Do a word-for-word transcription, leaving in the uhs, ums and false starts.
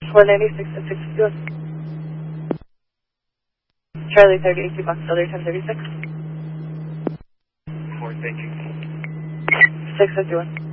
four ninety-six and six fifty-one. Charlie thirty-eight, two Fox Delta ten thirty-six. four, thank you. six fifty-one.